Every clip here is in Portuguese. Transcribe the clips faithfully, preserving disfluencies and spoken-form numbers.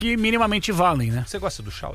que minimamente valem, né? Você gosta do Schaud?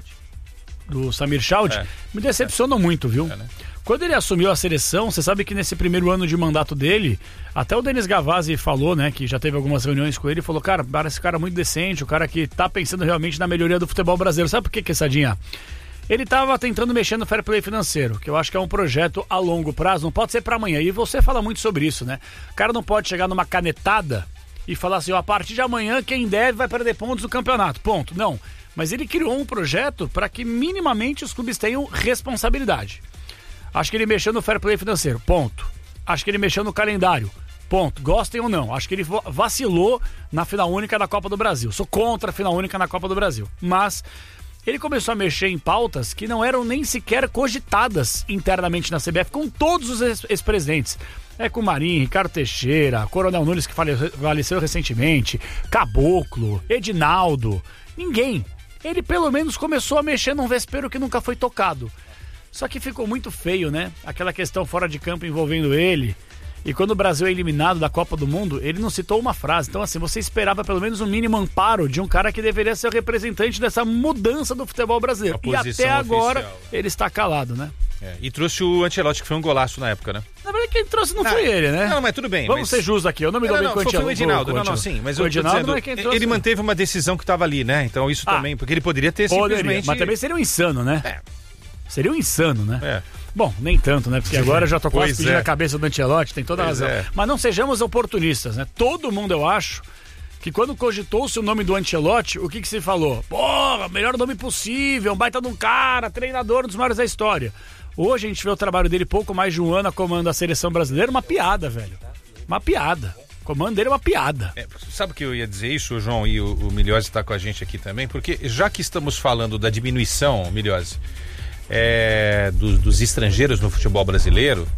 Do Samir Schaud? É. Me decepcionou é. muito, viu? É, né? Quando ele assumiu a seleção, você sabe que nesse primeiro ano de mandato dele, até o Denis Gavazzi falou, né, que já teve algumas reuniões com ele, e falou, cara, parece um cara muito decente, o cara que tá pensando realmente na melhoria do futebol brasileiro. Sabe por quê, Quessadinha? Ele tava tentando mexer no fair play financeiro, que eu acho que é um projeto a longo prazo, não pode ser para amanhã. E você fala muito sobre isso, né? O cara não pode chegar numa canetada e falar assim, ó, a partir de amanhã quem deve vai perder pontos no campeonato, ponto. Não, mas ele criou um projeto para que minimamente os clubes tenham responsabilidade. Acho que ele mexeu no fair play financeiro, ponto. Acho que ele mexeu no calendário, ponto. Gostem ou não, acho que ele vacilou na final única da Copa do Brasil. Sou contra a final única na Copa do Brasil. Mas ele começou a mexer em pautas que não eram nem sequer cogitadas internamente na C B F, com todos os ex-presidentes. É com o Marinho, Ricardo Teixeira, Coronel Nunes, que faleceu recentemente, Caboclo, Edinaldo, ninguém. Ele pelo menos começou a mexer num vespeiro que nunca foi tocado. Só que ficou muito feio, né? Aquela questão fora de campo envolvendo ele. E quando o Brasil é eliminado da Copa do Mundo, ele não citou uma frase. Então, assim, você esperava pelo menos um mínimo amparo de um cara que deveria ser o representante dessa mudança do futebol brasileiro. E até agora, oficial. Ele está calado, né? É, e trouxe o Ancelotti, que foi um golaço na época, né? Na verdade, quem trouxe não, não foi ele, né? Não, mas tudo bem. Vamos mas... ser justos aqui, eu não me dou não, bem não, com o Ancelotti. Foi o Edinaldo, não, não, sim. Mas o Edinaldo dizendo, não é quem trouxe. Ele manteve uma decisão que estava ali, né? Então isso ah, também, porque ele poderia ter poderia, simplesmente... Mas também seria um insano, né? É. Seria um insano, né? É. Bom, nem tanto, né? Porque agora eu já tô quase pois pedindo é. a cabeça do Ancelotti, tem toda a pois razão. É. Mas não sejamos oportunistas, né? Todo mundo, eu acho, que quando cogitou-se o nome do Ancelotti, o que que se falou? Porra, melhor nome possível, um baita de um cara, treinador, um dos maiores da história. Hoje a gente vê o trabalho dele pouco mais de um ano a comando da seleção brasileira, uma piada, velho. Uma piada. O comando dele é uma piada. É, sabe o que eu ia dizer isso, João, e o, o Milhose está com a gente aqui também? Porque já que estamos falando da diminuição, Milhose, é, dos, dos estrangeiros no futebol brasileiro,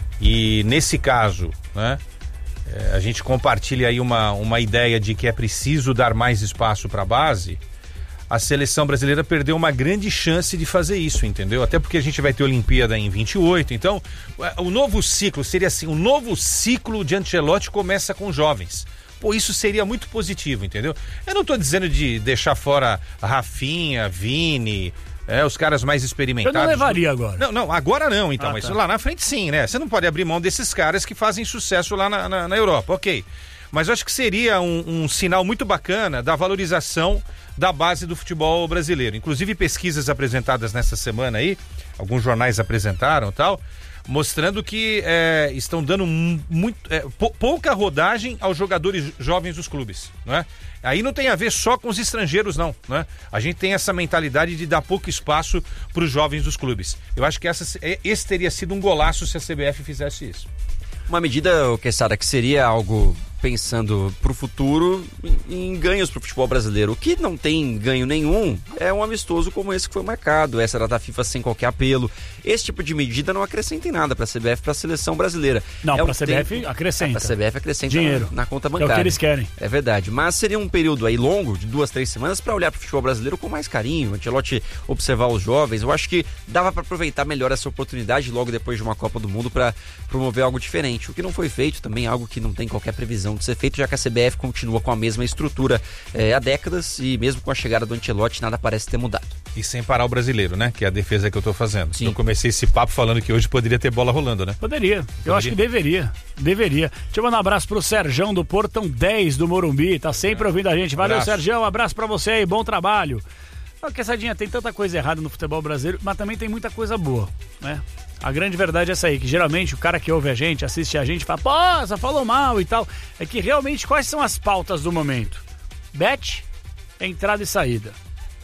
e nesse caso, né, é, a gente compartilha aí uma, uma ideia de que é preciso dar mais espaço para a base. A seleção brasileira perdeu uma grande chance de fazer isso, entendeu? Até porque a gente vai ter Olimpíada em vinte e oito, então o novo ciclo seria assim, o novo ciclo de Ancelotti começa com jovens. Pô, isso seria muito positivo, entendeu? Eu não tô dizendo de deixar fora Rafinha, Vini, é, os caras mais experimentados. Eu não levaria agora. Não, não, agora não, então, ah, mas tá. Lá na frente sim, né? Você não pode abrir mão desses caras que fazem sucesso lá na, na, na Europa, ok. Mas eu acho que seria um, um sinal muito bacana da valorização da base do futebol brasileiro. Inclusive pesquisas apresentadas nessa semana aí, alguns jornais apresentaram e tal, mostrando que é, estão dando muito, é, pouca rodagem aos jogadores jovens dos clubes, não é? Aí não tem a ver só com os estrangeiros, não, né? A gente tem essa mentalidade de dar pouco espaço para os jovens dos clubes. Eu acho que essa, esse teria sido um golaço se a C B F fizesse isso. Uma medida, Quesada, que seria algo pensando para o futuro em, em ganhos para o futebol brasileiro. O que não tem ganho nenhum é um amistoso como esse que foi marcado, essa data FIFA sem qualquer apelo. Esse tipo de medida não acrescenta em nada para a C B F, para a seleção brasileira. Não, é para a um C B F tempo... acrescenta. Para a C B F acrescenta dinheiro na, na conta bancária. É o que eles querem. É verdade, mas seria um período aí longo, de duas, três semanas, para olhar para o futebol brasileiro com mais carinho. Ancelotti observar os jovens. Eu acho que dava para aproveitar melhor essa oportunidade logo depois de uma Copa do Mundo para promover algo diferente. O que não foi feito também, algo que não tem qualquer previsão de ser feito, já que a C B F continua com a mesma estrutura é, há décadas e mesmo com a chegada do Ancelotti nada parece ter mudado. E sem parar o brasileiro, né? Que é a defesa que eu tô fazendo. Sim. Eu comecei esse papo falando que hoje poderia ter bola rolando, né? Poderia. Eu poderia? Acho que deveria. Deveria. Deixa eu mandar um abraço pro Serjão do Portão dez do Morumbi. Tá sempre é. ouvindo a gente. Valeu, abraço. Serjão. Um abraço pra você aí. Bom trabalho. Não, Quessadinha, tem tanta coisa errada no futebol brasileiro, mas também tem muita coisa boa, né? A grande verdade é essa aí, que geralmente o cara que ouve a gente, assiste a gente, fala, pô, você falou mal e tal. É que realmente, quais são as pautas do momento? Bet, entrada e saída.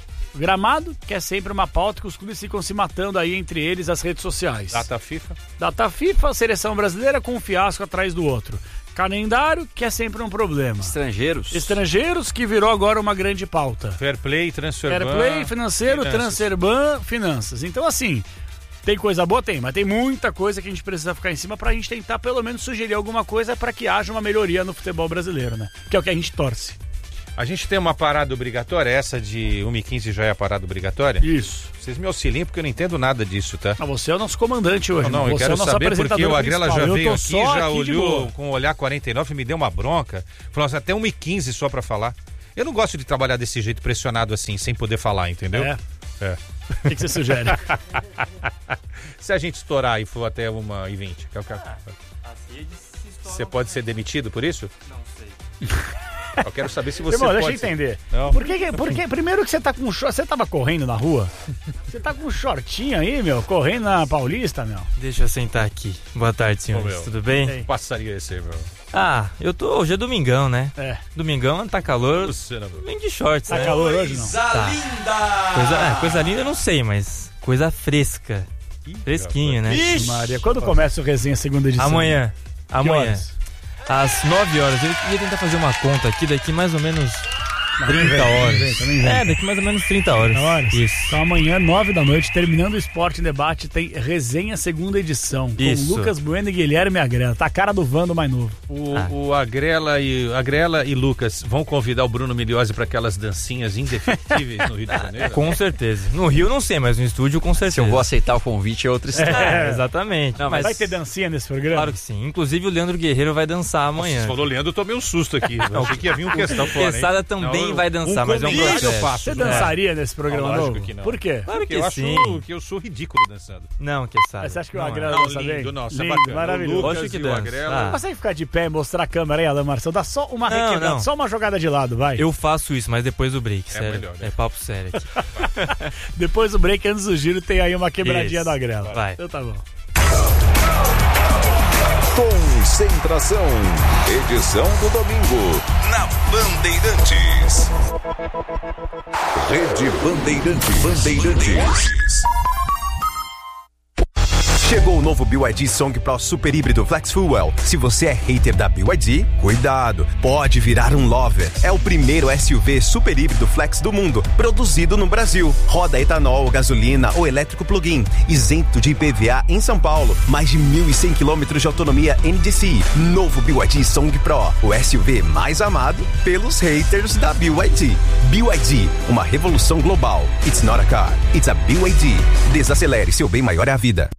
Gramado, que é sempre uma pauta que os clubes ficam se matando aí entre eles, as redes sociais. Data FIFA. Data FIFA, seleção brasileira com um fiasco atrás do outro. Calendário, que é sempre um problema. Estrangeiros. Estrangeiros, que virou agora uma grande pauta. Fair play, transfer Fair ban. play, financeiro, finanças. Transfer ban, finanças. Então, assim, tem coisa boa? Tem, mas tem muita coisa que a gente precisa ficar em cima pra gente tentar pelo menos sugerir alguma coisa para que haja uma melhoria no futebol brasileiro, né? Que é o que a gente torce. A gente tem uma parada obrigatória, essa de uma e quinze já é a parada obrigatória? Isso. Vocês me auxiliem porque eu não entendo nada disso, tá? Ah, você é o nosso comandante hoje. Não, não, você eu quero é o nosso saber porque o Agrela já veio aqui, já aqui olhou com o olhar quarenta e nove e me deu uma bronca. Falou assim, até uma e quinze só pra falar. Eu não gosto de trabalhar desse jeito, pressionado assim, sem poder falar, entendeu? É. É. O que, que você sugere? Se a gente estourar e for até uma e vinte, que é o que... Você pode ser demitido por isso? Não sei. Eu quero saber se você Irmão, pode... deixa eu entender. Não. Por que, que- por que- primeiro que você tá com short... Você tava correndo na rua? Você tá com um shortinho aí, meu? Correndo na Paulista, meu? Deixa eu sentar aqui. Boa tarde, senhores. Ô, meu. Tudo bem? Ei. Passaria esse, meu. Ah, eu tô... Hoje é domingão, né? É. Domingão, tá calor. Você não... Vem de shorts, Tá né? calor hoje, não? Tá. Coisa, é, coisa linda eu não sei, mas coisa fresca. Fresquinho, né? Maria, quando começa o resenha segunda edição? Amanhã. Que Amanhã. horas? Às nove horas. Eu ia tentar fazer uma conta aqui, daqui mais ou menos trinta vem, horas. vem, também vem. É, daqui mais ou menos trinta horas. Horas. Isso. Então amanhã, nove da noite, terminando o Esporte em Debate, tem resenha segunda edição. Com Isso. Lucas Bueno e Guilherme Agrela. Tá a cara do Vando mais novo. O, Ah. o Agrela, e, Agrela e Lucas vão convidar o Bruno Miliose para aquelas dancinhas indefetíveis no Rio de Janeiro? Com certeza. No Rio não sei, mas no estúdio com certeza. Se eu vou aceitar o convite é outra história. É, exatamente. Não, mas Vai ter dancinha nesse programa? Claro que sim. Inclusive o Leandro Guerreiro vai dançar amanhã. Você falou, Leandro, eu tomei um susto aqui. Eu achei que ia vir um questão O fora, hein? Quesada também Não, vai dançar, um mas é um comentário processo. eu faço. Você né? dançaria nesse programa Não, lógico novo? que não. Por quê? Claro Porque que eu acho sim. que eu sou ridículo dançando. Não, Quesada. Mas você acha que o Não é. Agrela Não, dança lindo, bem? nossa, lindo, bacana. maravilhoso. O Lucas Lógico que e o dança. Agrela. Ah. Consegue ficar de pé e mostrar a câmera aí, Alan Marcelo? Dá só uma Não, requebrada, não. só uma jogada de lado, vai. Eu faço isso, mas depois do break, sério. melhor, né? É papo sério aqui. Depois do break, antes do giro, tem aí uma quebradinha Isso. da Agrela. Vai. Então tá bom. Concentração. Edição do domingo. Na Bandeirantes. Rede Bandeirantes. Bandeirantes. Chegou o novo B Y D Song Pro Super Híbrido Flex Fuel. Se você é hater da B Y D, cuidado, pode virar um lover. É o primeiro S U V super híbrido flex do mundo, produzido no Brasil. Roda etanol, gasolina ou elétrico plug-in, isento de I P V A em São Paulo. Mais de mil e cem quilômetros de autonomia N D C I. Novo B Y D Song Pro, o S U V mais amado pelos haters da B Y D. B Y D, uma revolução global. It's not a car, it's a B Y D. Desacelere, seu bem maior é a vida.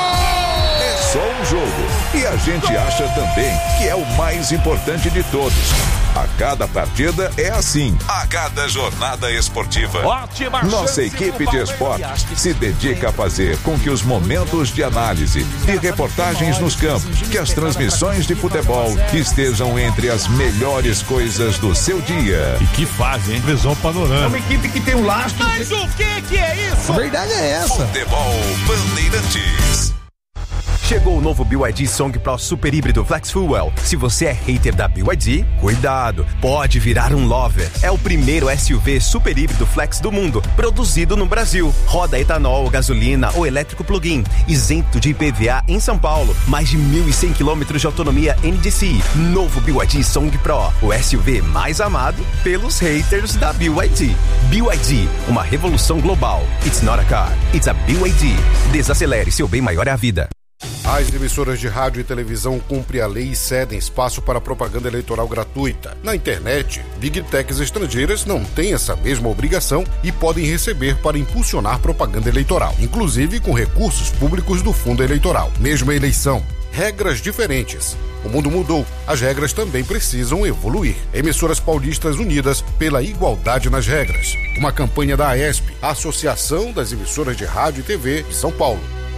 É só um jogo. E a gente acha também que é o mais importante de todos. A cada partida é assim. A cada jornada esportiva. Ótima Nossa chance equipe do de Palmeiras. esportes se dedica a fazer com que os momentos de análise, de reportagens nos campos, que as transmissões de futebol estejam entre as melhores coisas do seu dia. E que fase, hein? Visão panorâmica. Uma equipe que tem um lastro. Mas o que que é isso? A verdade é essa. Futebol Bandeirantes. Chegou o novo B Y D Song Pro Super Híbrido Flex Fuel. Se você é hater da B Y D, cuidado, pode virar um lover. É o primeiro S U V super híbrido flex do mundo, produzido no Brasil. Roda etanol, gasolina ou elétrico plug-in, isento de I P V A em São Paulo. Mais de mil e cem quilômetros de autonomia N D C I. Novo B Y D Song Pro, o S U V mais amado pelos haters da B Y D. B Y D, uma revolução global. It's not a car, it's a B Y D. Desacelere, seu bem maior é a vida. As emissoras de rádio e televisão cumprem a lei e cedem espaço para propaganda eleitoral gratuita. Na internet, Big Techs estrangeiras não têm essa mesma obrigação e podem receber para impulsionar propaganda eleitoral, inclusive com recursos públicos do fundo eleitoral. Mesma eleição, regras diferentes. O mundo mudou, as regras também precisam evoluir. Emissoras paulistas unidas pela igualdade nas regras. Uma campanha da AESP, a Associação das Emissoras de Rádio e T V de São Paulo.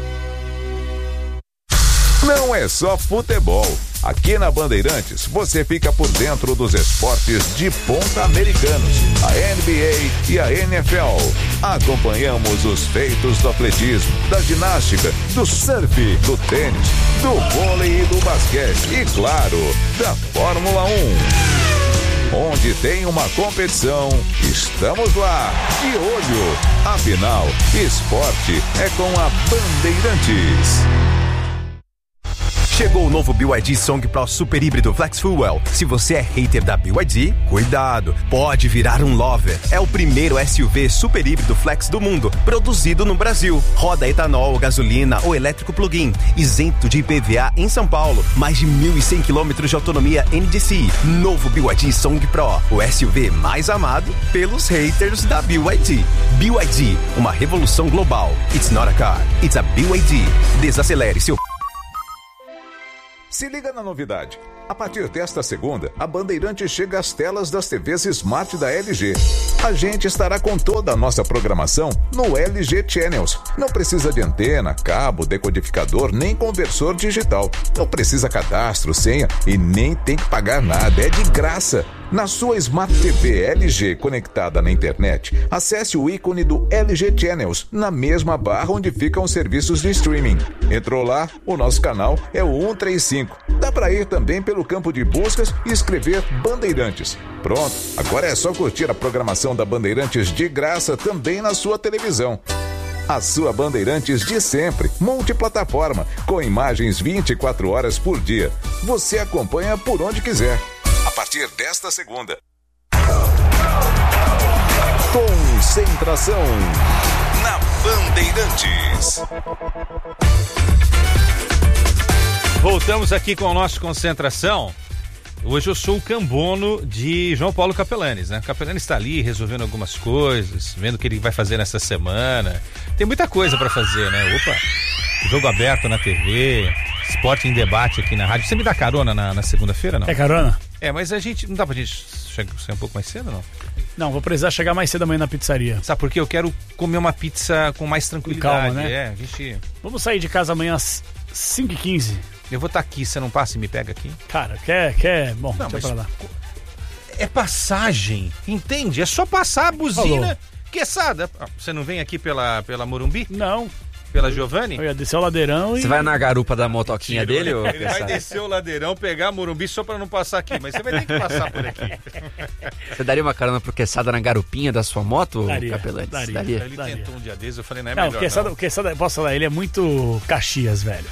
Não é só futebol. Aqui na Bandeirantes, você fica por dentro dos esportes de ponta americanos, a N B A e a N F L. Acompanhamos os feitos do atletismo, da ginástica, do surf, do tênis, do vôlei e do basquete e, claro, da Fórmula um. Onde tem uma competição, estamos lá, de olho. Afinal, esporte é com a Bandeirantes. Chegou o novo B Y D Song Pro Super Híbrido Flex Fuel. Se você é hater da B Y D, cuidado, pode virar um lover. É o primeiro S U V super híbrido flex do mundo, produzido no Brasil. Roda etanol, gasolina ou elétrico plug-in, isento de I P V A em São Paulo. Mais de mil e cem quilômetros de autonomia N D C I. Novo B Y D Song Pro, o S U V mais amado pelos haters da B Y D. B Y D, uma revolução global. It's not a car, it's a B Y D. Desacelere seu... Se liga na novidade. A partir desta segunda, a Bandeirantes chega às telas das T Vs Smart da L G. A gente estará com toda a nossa programação no L G Channels. Não precisa de antena, cabo, decodificador, nem conversor digital. Não precisa cadastro, senha e nem tem que pagar nada. É de graça. Na sua Smart T V L G conectada na internet, acesse o ícone do L G Channels na mesma barra onde ficam os serviços de streaming. Entrou lá, o nosso canal é o cento e trinta e cinco. Dá para ir também pelo campo de buscas e escrever Bandeirantes. Pronto, agora é só curtir a programação da Bandeirantes de graça também na sua televisão. A sua Bandeirantes de sempre, multiplataforma, com imagens vinte e quatro horas por dia. Você acompanha por onde quiser. A partir desta segunda. Concentração na Bandeirantes. Voltamos aqui com o nosso Concentração. Hoje eu sou o cambono de João Paulo Capelanes, né? O Capelanes está ali resolvendo algumas coisas, vendo o que ele vai fazer nessa semana. Tem muita coisa para fazer, né? Opa, jogo aberto na T V, esporte em debate aqui na rádio. Você me dá carona na, na segunda-feira, não? É carona? É, mas a gente, não dá pra gente chegar um pouco mais cedo, não? Não, vou precisar chegar mais cedo amanhã na pizzaria. Sabe por quê? Eu quero comer uma pizza com mais tranquilidade. Calma, né? É, a gente... Vamos sair de casa amanhã às cinco e quinze. Eu vou estar aqui, você não passa e me pega aqui? Cara, quer, quer... Bom, não, deixa mas pra lá. É passagem, entende? É só passar a buzina. Quesada. Você não vem aqui pela, pela Morumbi? Não. Pela Giovanni? Eu ia descer o ladeirão e... Você vai na garupa da motoquinha Tiro, dele? Ou... Ele vai descer o ladeirão, pegar a Morumbi só pra não passar aqui, mas você vai ter que passar por aqui. Você daria uma carona pro Quesada na garupinha da sua moto, daria, Capelanes? Daria, daria? Ele daria. tentou um dia desses, eu falei, não é não, melhor o Quesada, não. o Quesada, posso falar, ele é muito Caxias, velho.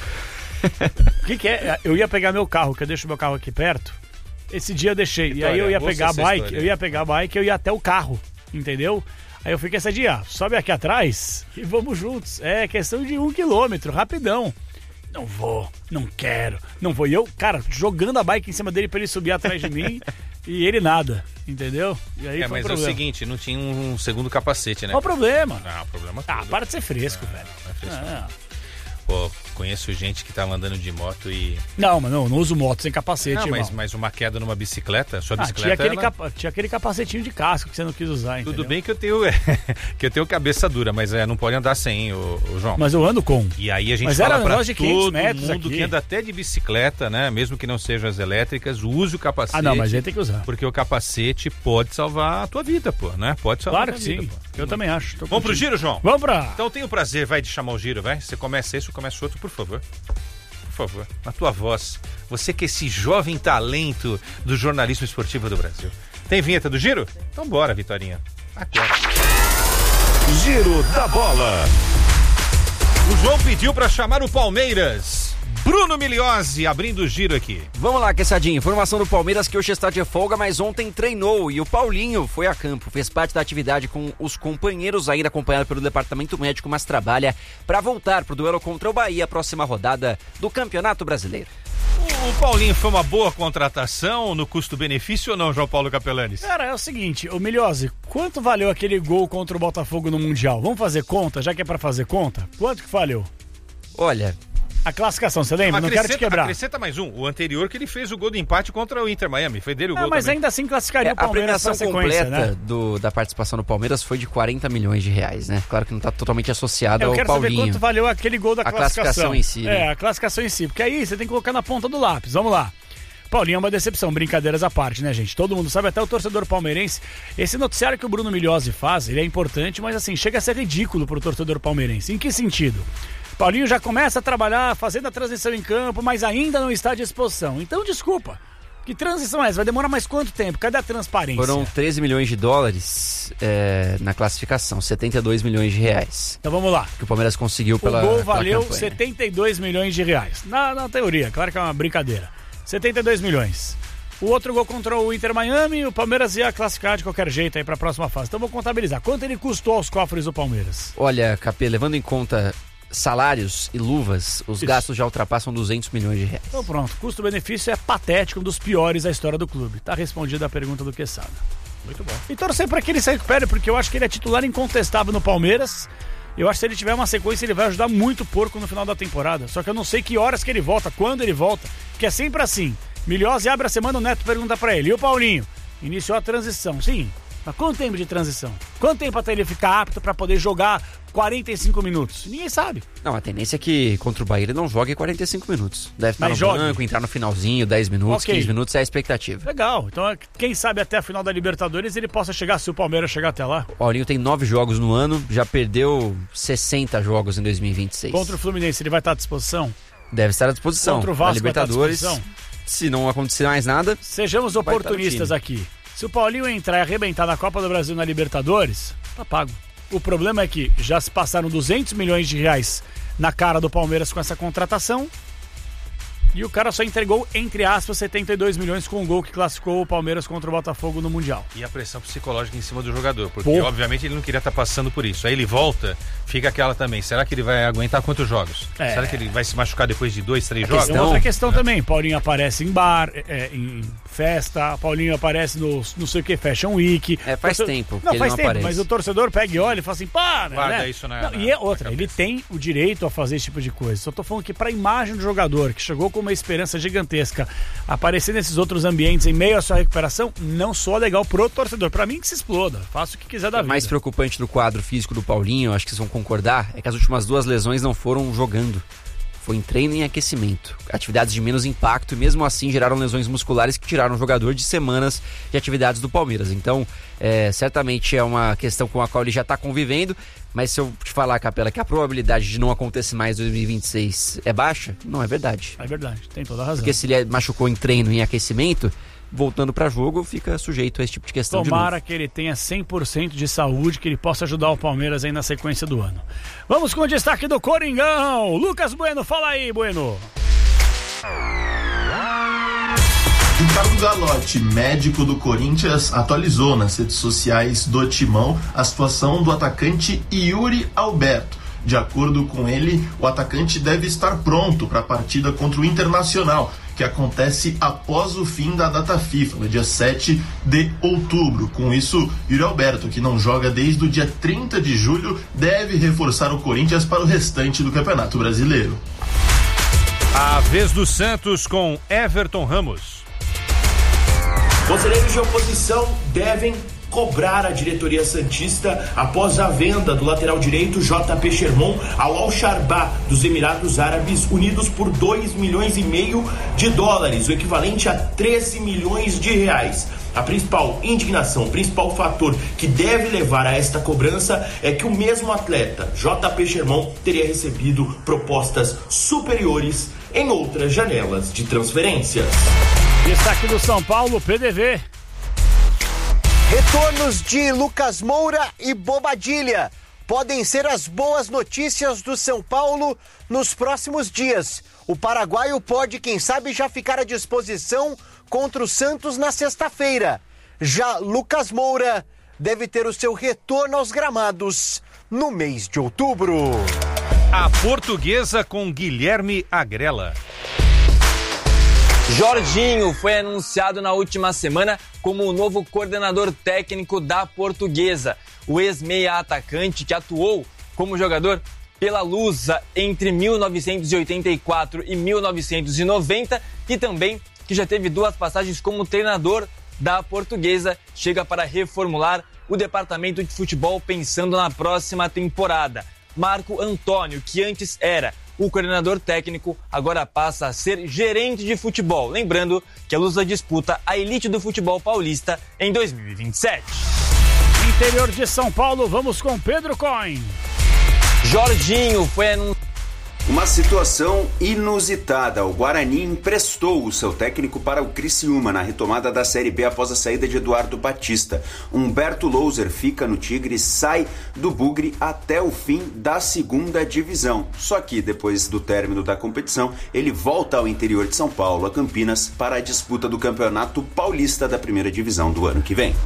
O que que é? Eu ia pegar meu carro, que eu deixo meu carro aqui perto. Esse dia eu deixei. Vitória, e aí eu ia pegar a bike, história. eu ia pegar a bike, eu ia até o carro, entendeu? Aí eu fiquei esse dia, sobe aqui atrás e vamos juntos. É questão de um quilômetro, rapidão. Não vou, não quero, não vou. E eu, cara, jogando a bike em cima dele pra ele subir atrás de mim e ele nada, entendeu? E aí É, foi mas um é o problema. seguinte, não tinha um segundo capacete, né? Qual o problema? Não, o problema Ah, todo. para de ser fresco, Não, velho. não é fresco, Ah, Pô, conheço gente que tá andando de moto e... não, mas não, não uso moto sem capacete, Não, irmão. mas, mas uma queda numa bicicleta, sua Ah, tinha, bicicleta... aquele ela- capa- tinha aquele capacetinho de casco que você não quis usar, entendeu? Tudo bem que eu tenho que eu tenho cabeça dura, mas é, não pode andar sem, o, João. Mas eu ando com. E aí a gente Mas fala era um pra negócio de quinhentos todo metros mundo aqui. que anda até de bicicleta, né? Mesmo que não sejam as elétricas, use o capacete. Ah, não, mas aí tem que usar. Porque o capacete pode salvar a tua vida, pô, né? Pode salvar Claro a que tua vida, sim. pô. Eu também acho. Tô Vamos pro contigo. giro, João? Vamos pra... Então tenho o prazer, vai, de chamar o giro, vai? Você começa esse ou começa outro, por favor. Por favor, na tua voz. Você que é esse jovem talento do jornalismo esportivo do Brasil. Tem vinheta do giro? Então bora, Vitorinha. Agora. Giro da bola. O João pediu pra chamar o Palmeiras. Bruno Miliozzi abrindo o giro aqui. Vamos lá, Quessadinho. Informação do Palmeiras que hoje está de folga, mas ontem treinou e o Paulinho foi a campo. Fez parte da atividade com os companheiros, ainda acompanhado pelo departamento médico, mas trabalha para voltar pro duelo contra o Bahia, próxima rodada do Campeonato Brasileiro. O Paulinho foi uma boa contratação no custo-benefício ou não, João Paulo Capelanes? Cara, é o seguinte, ô Miliozzi, quanto valeu aquele gol contra o Botafogo no Mundial? Vamos fazer conta, já que é pra fazer conta? Quanto que valeu? Olha... A classificação, você lembra? Não quero te quebrar. Acrescenta mais um. O anterior que ele fez o gol do empate contra o Inter Miami. Foi dele o Ah, gol mas também. ainda assim classificaria É, o a Palmeiras pra premiação sequência, completa né? do, da participação do Palmeiras foi de quarenta milhões de reais, né? Claro que não está totalmente associado Eu ao quero saber Paulinho. quanto valeu aquele gol da A classificação. classificação em si, né? É, a classificação em si. Porque aí você tem que colocar na ponta do lápis. Vamos lá. Paulinho é uma decepção, brincadeiras à parte, né, gente? Todo mundo sabe, até o torcedor palmeirense. Esse noticiário que o Bruno Miliozzi faz, ele é importante, mas assim, chega a ser ridículo pro torcedor palmeirense. Em que sentido? Paulinho já começa a trabalhar, fazendo a transição em campo, mas ainda não está à disposição. Então, desculpa. Que transição é essa? Vai demorar mais quanto tempo? Cadê a transparência? Foram treze milhões de dólares é, na classificação, setenta e dois milhões de reais. Então vamos lá. Que o Palmeiras conseguiu pela O gol pela valeu campanha. setenta e dois milhões de reais. Na, na teoria, claro que é uma brincadeira. setenta e dois milhões. O outro gol contra o Inter Miami, o Palmeiras ia classificar de qualquer jeito aí para a próxima fase. Então vou contabilizar. Quanto ele custou aos cofres do Palmeiras? Olha, Capê, levando em conta salários e luvas, os Isso. gastos já ultrapassam duzentos milhões de reais. Então pronto, custo-benefício é patético, um dos piores da história do clube. Tá respondida a pergunta do Quesada. Muito bom. E torcer para que ele se recupere, porque eu acho que ele é titular incontestável no Palmeiras. Eu acho que se ele tiver uma sequência, ele vai ajudar muito o Porco no final da temporada. Só que eu não sei que horas que ele volta, quando ele volta, que é sempre assim. Milhose abre a semana, o Neto pergunta pra ele, e o Paulinho? Iniciou a transição, sim. Mas quanto tempo de transição? Quanto tempo até ele ficar apto pra poder jogar quarenta e cinco minutos? Ninguém sabe. Não, a tendência é que contra o Bahia ele não jogue quarenta e cinco minutos. Deve estar Mas no jogue. banco, entrar no finalzinho, dez minutos, Ok. quinze minutos é a expectativa. Legal. Então, quem sabe até a final da Libertadores ele possa chegar, se o Palmeiras chegar até lá. O Paulinho tem nove jogos no ano, já perdeu sessenta jogos em dois mil e vinte e seis. Contra o Fluminense, ele vai estar à disposição? Deve estar à disposição. Contra o Vasco Na Libertadores, vai estar à disposição? se não acontecer mais nada... Sejamos vai estar no oportunistas time. aqui. Se o Paulinho entrar e arrebentar na Copa do Brasil na Libertadores, tá pago. O problema é que já se passaram duzentos milhões de reais na cara do Palmeiras com essa contratação e o cara só entregou, entre aspas, setenta e dois milhões com o gol que classificou o Palmeiras contra o Botafogo no Mundial. E a pressão psicológica em cima do jogador, porque Pô. obviamente ele não queria estar passando por isso. Aí ele volta, fica aquela também. Será que ele vai aguentar quantos jogos? É. Será que ele vai se machucar depois de dois, três A jogos? Tem Então, outra questão é. também, Paulinho aparece em bar, é, em festa, Paulinho aparece no não sei o que, Fashion Week. É, faz Torce- tempo que Não, ele faz não tempo, aparece. mas o torcedor pega e olha e fala assim, para, Guarda né? isso na- Não, na- e é outra, na ele cabeça. tem o direito a fazer esse tipo de coisa. Só tô falando que pra imagem do jogador, que chegou com uma esperança gigantesca, aparecer nesses outros ambientes em meio à sua recuperação, não soa legal pro torcedor. Pra mim que se exploda, faça o que quiser da O vida. mais preocupante do quadro físico do Paulinho, acho que vocês vão concordar, é que as últimas duas lesões não foram jogando. Foi em treino e em aquecimento. Atividades de menos impacto e mesmo assim geraram lesões musculares que tiraram o jogador de semanas de atividades do Palmeiras. Então, é, certamente é uma questão com a qual ele já está convivendo, mas se eu te falar, Capela, que a probabilidade de não acontecer mais em dois mil e vinte e seis é baixa, não é verdade. É verdade, tem toda a razão. Porque se ele machucou em treino e em aquecimento, voltando para jogo, fica sujeito a esse tipo de questão Tomara de novo. que ele tenha cem por cento de saúde, que ele possa ajudar o Palmeiras aí na sequência do ano. Vamos com o destaque do Coringão. Lucas Bueno, fala aí, Bueno. Ricardo Galotti, médico do Corinthians, atualizou nas redes sociais do Timão a situação do atacante Yuri Alberto. De acordo com ele, o atacante deve estar pronto para a partida contra o Internacional, que acontece após o fim da data FIFA, no dia sete de outubro. Com isso, Yuri Alberto, que não joga desde o dia trinta de julho, deve reforçar o Corinthians para o restante do Campeonato Brasileiro. A vez do Santos com Everton Ramos. Conselheiros de oposição devem cobrar a diretoria santista após a venda do lateral direito J P Sherman ao Al-Sharbah dos Emirados Árabes Unidos por dois milhões e meio de dólares, o equivalente a treze milhões de reais. A principal indignação, o principal fator que deve levar a esta cobrança é que o mesmo atleta, J P Sherman, teria recebido propostas superiores em outras janelas de transferências. Destaque do São Paulo, P D V. Retornos de Lucas Moura e Bobadilha podem ser as boas notícias do São Paulo nos próximos dias. O paraguaio pode, quem sabe, já ficar à disposição contra o Santos na sexta-feira. Já Lucas Moura deve ter o seu retorno aos gramados no mês de outubro. A Portuguesa com Guilherme Agrela. Jorginho foi anunciado na última semana como o novo coordenador técnico da Portuguesa. O ex-meia atacante que atuou como jogador pela Lusa entre mil novecentos e oitenta e quatro e mil novecentos e noventa e também que já teve duas passagens como treinador da Portuguesa, chega para reformular o departamento de futebol pensando na próxima temporada. Marco Antônio, que antes era o coordenador técnico, agora passa a ser gerente de futebol. Lembrando que a Lusa disputa a elite do futebol paulista em dois mil e vinte e sete. Interior de São Paulo, vamos com Pedro Coin. Jorginho foi anunciado. Uma situação inusitada. O Guarani emprestou o seu técnico para o Criciúma na retomada da Série B após a saída de Eduardo Batista. Humberto Louser fica no Tigre e sai do Bugre até o fim da segunda divisão. Só que depois do término da competição, ele volta ao interior de São Paulo, a Campinas, para a disputa do Campeonato Paulista da primeira divisão do ano que vem.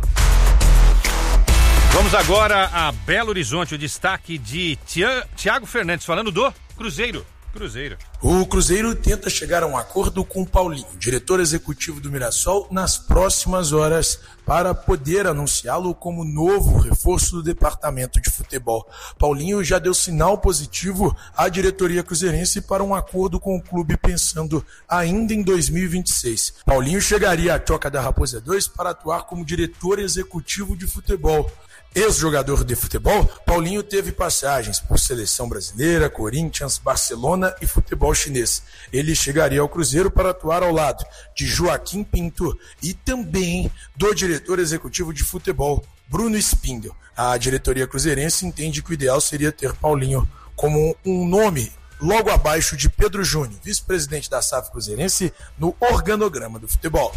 Vamos agora a Belo Horizonte, o destaque de Tiago Fernandes, falando do Cruzeiro. Cruzeiro. O Cruzeiro tenta chegar a um acordo com o Paulinho, diretor executivo do Mirassol, nas próximas horas para poder anunciá-lo como novo reforço do departamento de futebol. Paulinho já deu sinal positivo à diretoria cruzeirense para um acordo com o clube pensando ainda em dois mil e vinte e seis. Paulinho chegaria à Toca da Raposa dois para atuar como diretor executivo de futebol. Ex-jogador de futebol, Paulinho teve passagens por Seleção Brasileira, Corinthians, Barcelona e futebol chinês. Ele chegaria ao Cruzeiro para atuar ao lado de Joaquim Pinto e também do diretor executivo de futebol, Bruno Spindel. A diretoria cruzeirense entende que o ideal seria ter Paulinho como um nome logo abaixo de Pedro Júnior, vice-presidente da S A F cruzeirense, no organograma do futebol.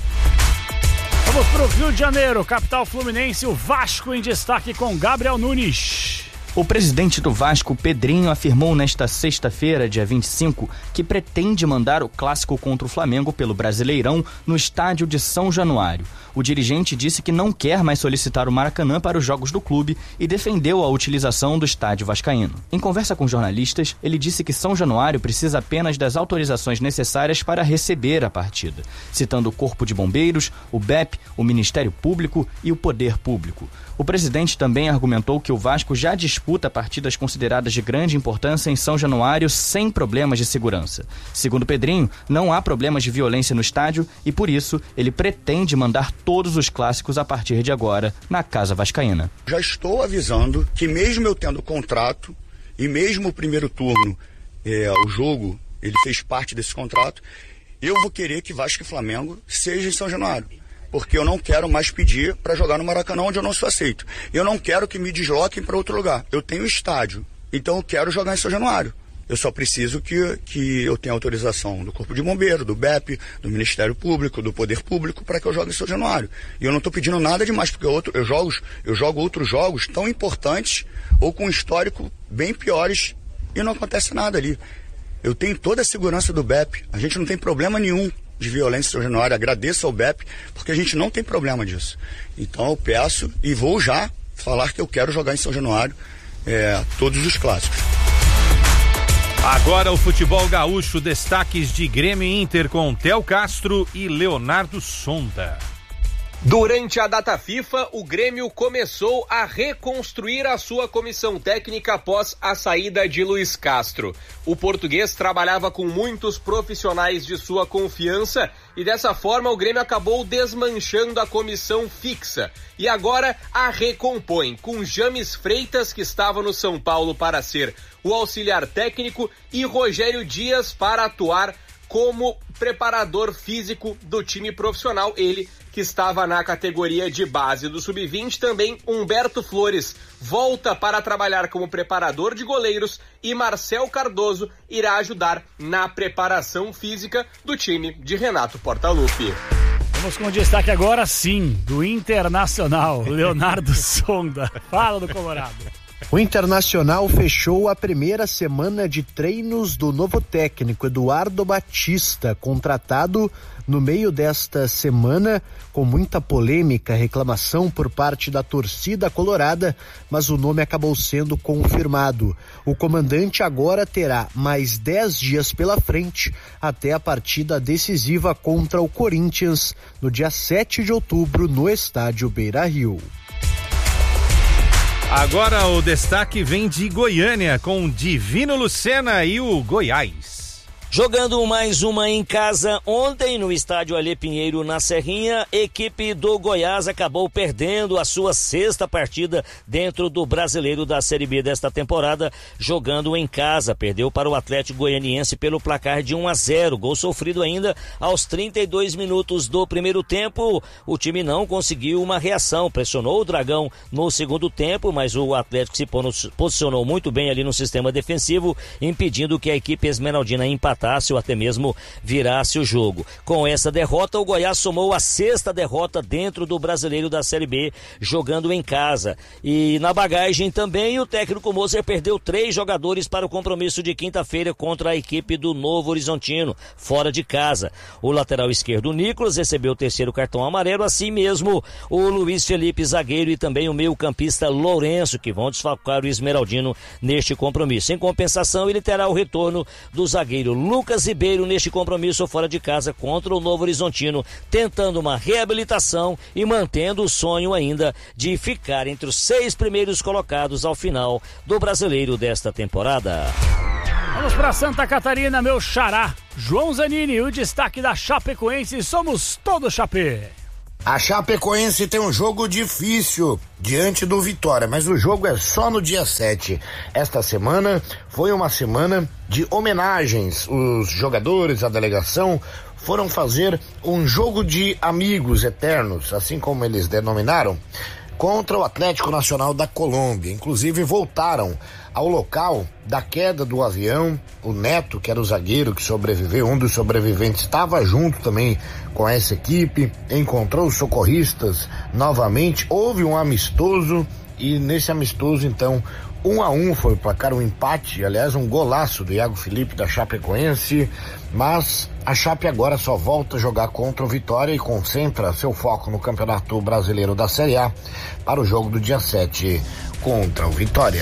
Vamos para o Rio de Janeiro, capital fluminense, o Vasco em destaque com Gabriel Nunes. O presidente do Vasco, Pedrinho, afirmou nesta sexta-feira, dia vinte e cinco, que pretende mandar o clássico contra o Flamengo pelo Brasileirão no estádio de São Januário. O dirigente disse que não quer mais solicitar o Maracanã para os jogos do clube e defendeu a utilização do estádio vascaíno. Em conversa com jornalistas, ele disse que São Januário precisa apenas das autorizações necessárias para receber a partida, citando o Corpo de Bombeiros, o B E P, o Ministério Público e o Poder Público. O presidente também argumentou que o Vasco já disputa partidas consideradas de grande importância em São Januário sem problemas de segurança. Segundo Pedrinho, não há problemas de violência no estádio e, por isso, ele pretende mandar todos os clássicos a partir de agora na Casa Vascaína. Já estou avisando que mesmo eu tendo contrato e mesmo o primeiro turno, é, o jogo, ele fez parte desse contrato, eu vou querer que Vasco e Flamengo seja em São Januário. Porque eu não quero mais pedir para jogar no Maracanã, onde eu não sou aceito. Eu não quero que me desloquem para outro lugar. Eu tenho estádio, então eu quero jogar em São Januário. Eu só preciso que, que eu tenha autorização do Corpo de Bombeiro, do B E P, do Ministério Público, do Poder Público, para que eu jogue em São Januário. E eu não estou pedindo nada demais, porque outro, eu, jogo, eu jogo outros jogos tão importantes ou com um histórico bem piores e não acontece nada ali. Eu tenho toda a segurança do B E P, a gente não tem problema nenhum de violência em São Januário, agradeço ao B E P, porque a gente não tem problema disso. Então eu peço e vou já falar que eu quero jogar em São Januário é, todos os clássicos. Agora o futebol gaúcho, destaques de Grêmio e Inter com Theo Castro e Leonardo Sonda. Durante a data FIFA, o Grêmio começou a reconstruir a sua comissão técnica após a saída de Luiz Castro. O português trabalhava com muitos profissionais de sua confiança e dessa forma o Grêmio acabou desmanchando a comissão fixa e agora a recompõe com James Freitas, que estava no São Paulo para ser o auxiliar técnico, e Rogério Dias para atuar como preparador físico do time profissional, ele que estava na categoria de base do sub vinte. Também Humberto Flores volta para trabalhar como preparador de goleiros e Marcel Cardoso irá ajudar na preparação física do time de Renato Portaluppi. Vamos com destaque agora sim, do Internacional, Leonardo Sonda. Fala do Colorado. O Internacional fechou a primeira semana de treinos do novo técnico Eduardo Batista, contratado no meio desta semana, com muita polêmica, reclamação por parte da torcida colorada, mas o nome acabou sendo confirmado. O comandante agora terá mais dez dias pela frente até a partida decisiva contra o Corinthians no dia sete de outubro no estádio Beira-Rio. Agora o destaque vem de Goiânia com Divino Lucena e o Goiás. Jogando mais uma em casa ontem no estádio Alê Pinheiro na Serrinha, equipe do Goiás acabou perdendo a sua sexta partida dentro do Brasileiro da Série B desta temporada, jogando em casa. Perdeu para o Atlético Goianiense pelo placar de um a zero, gol sofrido ainda aos trinta e dois minutos do primeiro tempo. O time não conseguiu uma reação, pressionou o Dragão no segundo tempo, mas o Atlético se posicionou muito bem ali no sistema defensivo, impedindo que a equipe esmeraldina empatasse empatasse ou até mesmo virasse o jogo. Com essa derrota, o Goiás somou a sexta derrota dentro do Brasileiro da Série B, jogando em casa. E na bagagem também, o técnico Moser perdeu três jogadores para o compromisso de quinta-feira contra a equipe do Novo Horizontino, fora de casa. O lateral esquerdo, Nicolas, recebeu o terceiro cartão amarelo, assim mesmo o Luiz Felipe, zagueiro, e também o meio-campista Lourenço, que vão desfalcar o Esmeraldino neste compromisso. Em compensação, ele terá o retorno do zagueiro Lucas Ribeiro neste compromisso fora de casa contra o Novo Horizontino, tentando uma reabilitação e mantendo o sonho ainda de ficar entre os seis primeiros colocados ao final do Brasileiro desta temporada. Vamos para Santa Catarina, meu xará, João Zanini, o destaque da Chapecoense, somos todos Chapé. A Chapecoense tem um jogo difícil diante do Vitória, mas o jogo é só no dia sete. Esta semana foi uma semana de homenagens. Os jogadores, a delegação, foram fazer um jogo de amigos eternos, assim como eles denominaram, contra o Atlético Nacional da Colômbia. Inclusive voltaram ao local da queda do avião. O Neto, que era o zagueiro que sobreviveu, um dos sobreviventes, estava junto também com essa equipe, encontrou os socorristas novamente, houve um amistoso e nesse amistoso então um a um foi o placar, um empate, aliás um golaço do Iago Felipe da Chapecoense, mas a Chape agora só volta a jogar contra o Vitória e concentra seu foco no Campeonato Brasileiro da Série A para o jogo do dia sete contra o Vitória.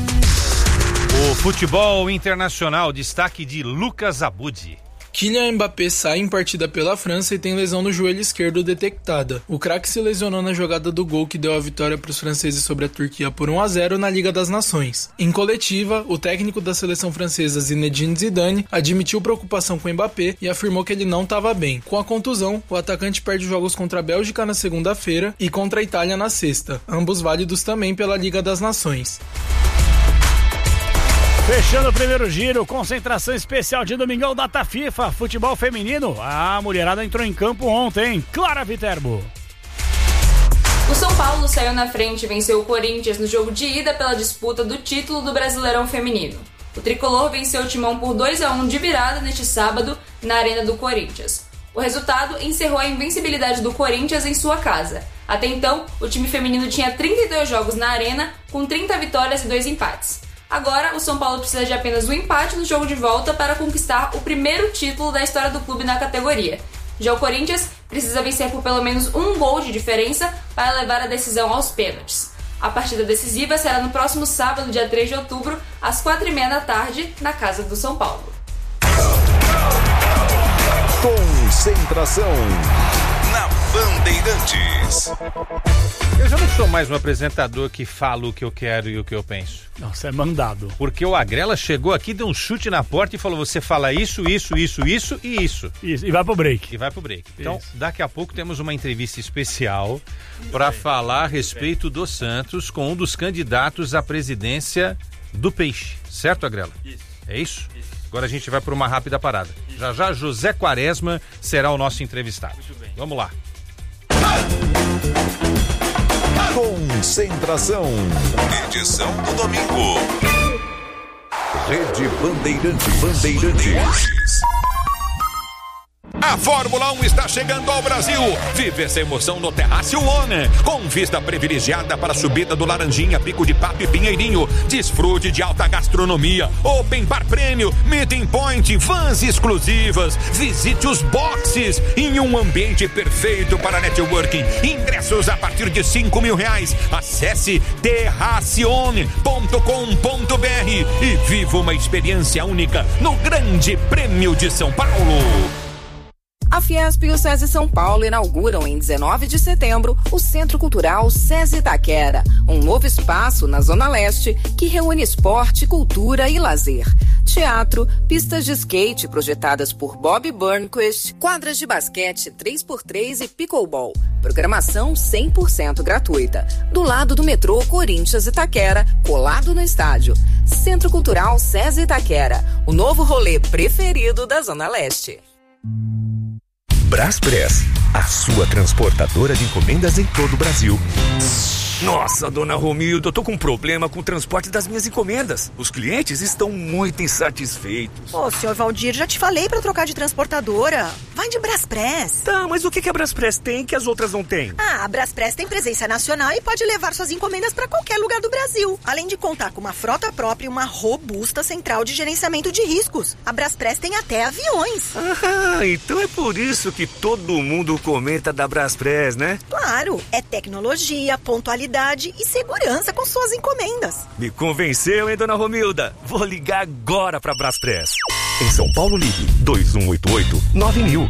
O futebol internacional, destaque de Lucas Abud. Kylian Mbappé sai em partida pela França e tem lesão no joelho esquerdo detectada. O craque se lesionou na jogada do gol que deu a vitória para os franceses sobre a Turquia por um a zero na Liga das Nações. Em coletiva, o técnico da seleção francesa Zinedine Zidane admitiu preocupação com Mbappé e afirmou que ele não estava bem. Com a contusão, o atacante perde jogos contra a Bélgica na segunda-feira e contra a Itália na sexta, ambos válidos também pela Liga das Nações. Fechando o primeiro giro, concentração especial de domingão, data FIFA, futebol feminino. A mulherada entrou em campo ontem. Clara Viterbo. O São Paulo saiu na frente e venceu o Corinthians no jogo de ida pela disputa do título do Brasileirão Feminino. O tricolor venceu o Timão por dois a um de virada neste sábado na Arena do Corinthians. O resultado encerrou a invencibilidade do Corinthians em sua casa. Até então, o time feminino tinha trinta e dois jogos na Arena, com trinta vitórias e dois empates. Agora, o São Paulo precisa de apenas um empate no jogo de volta para conquistar o primeiro título da história do clube na categoria. Já o Corinthians precisa vencer por pelo menos um gol de diferença para levar a decisão aos pênaltis. A partida decisiva será no próximo sábado, dia três de outubro, às quatro e meia da tarde, na Casa do São Paulo. Concentração na Bandeirantes. Eu já não sou mais um apresentador que fala o que eu quero e o que eu penso. Nossa, é mandado. Porque o Agrela chegou aqui, deu um chute na porta e falou: você fala isso, isso, isso, isso e isso. Isso, e vai pro break. E vai pro break. Então, isso. Daqui a pouco temos uma entrevista especial para falar a respeito do Santos com um dos candidatos à presidência do Peixe. Certo, Agrela? Isso. É isso? Isso. Agora a gente vai para uma rápida parada. Isso. Já já José Quaresma será o nosso entrevistado. Muito bem. Vamos lá. Concentração. Edição do domingo. Rede Bandeirantes. Bandeirantes. A Fórmula um está chegando ao Brasil. Vive essa emoção no Terraço One, com vista privilegiada para a subida do Laranjinha, Pico de Papo e Pinheirinho. Desfrute de alta gastronomia, open bar prêmio, meeting point, vans exclusivas. Visite os boxes em um ambiente perfeito para networking. Ingressos a partir de cinco mil reais. Acesse terracione ponto com ponto br e viva uma experiência única no Grande Prêmio de São Paulo. A Fiesp e o SESI São Paulo inauguram em dezenove de setembro o Centro Cultural SESI Itaquera, um novo espaço na Zona Leste que reúne esporte, cultura e lazer. Teatro, pistas de skate projetadas por Bob Burnquist, quadras de basquete três por três e pickleball. Programação cem por cento gratuita. Do lado do metrô Corinthians Itaquera, colado no estádio. Centro Cultural SESI Itaquera, o novo rolê preferido da Zona Leste. Braspress, a sua transportadora de encomendas em todo o Brasil. Nossa, dona Romilda, eu tô com um problema com o transporte das minhas encomendas. Os clientes estão muito insatisfeitos. Ô, senhor Valdir, já te falei pra trocar de transportadora. Vai de Braspress. Tá, mas o que, que a Braspress tem que as outras não têm? Ah, a Braspress tem presença nacional e pode levar suas encomendas pra qualquer lugar do Brasil. Além de contar com uma frota própria e uma robusta central de gerenciamento de riscos. A Braspress tem até aviões. Ah, então é por isso que todo mundo comenta da Braspress, né? Claro, é tecnologia, pontualidade e segurança com suas encomendas. Me convenceu, hein, dona Romilda? Vou ligar agora pra Braspress. Em São Paulo, ligue dois um oito oito nove mil.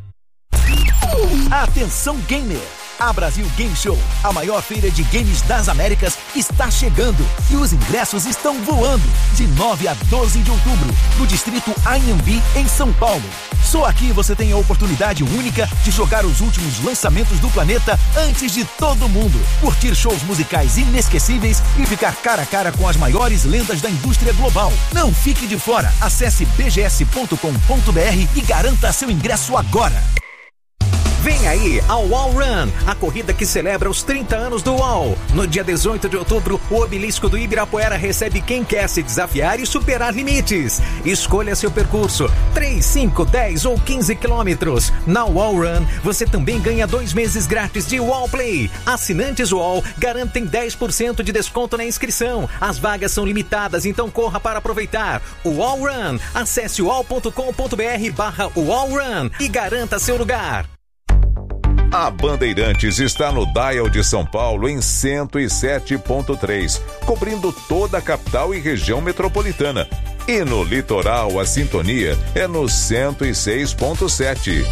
Atenção, gamer! A Brasil Game Show, a maior feira de games das Américas, está chegando e os ingressos estão voando. De nove a doze de outubro, no distrito Anhembi, em São Paulo. Só aqui você tem a oportunidade única de jogar os últimos lançamentos do planeta antes de todo mundo. Curtir shows musicais inesquecíveis e ficar cara a cara com as maiores lendas da indústria global. Não fique de fora. Acesse b g s ponto com ponto b r e garanta seu ingresso agora. Vem aí a UOL Run, a corrida que celebra os trinta anos do UOL. No dia dezoito de outubro, o obelisco do Ibirapuera recebe quem quer se desafiar e superar limites. Escolha seu percurso, três, cinco, dez ou quinze quilômetros. Na UOL Run, você também ganha dois meses grátis de UOL Play. Assinantes UOL garantem dez por cento de desconto na inscrição. As vagas são limitadas, então corra para aproveitar. UOL Run, acesse uol ponto com ponto b r barra UOL Run e garanta seu lugar. A Bandeirantes está no Dial de São Paulo em cento e sete ponto três, cobrindo toda a capital e região metropolitana. E no litoral, a sintonia é no cento e seis ponto sete.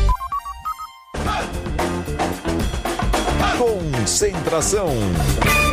Concentração.